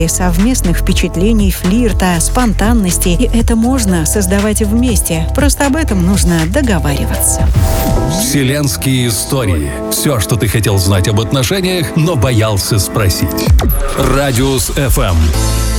совместных впечатлений, флирта, спонтанности. И это можно создавать вместе. Просто об этом нужно договариваться. Вселенские истории. Все, что ты хотел знать об отношениях, но боялся спросить. Радиус FM.